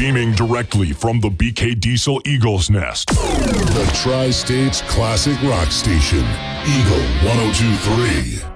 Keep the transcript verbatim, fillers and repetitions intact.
Streaming directly from the B K Diesel Eagles Nest. The Tri-States Classic Rock Station, Eagle one oh two point three.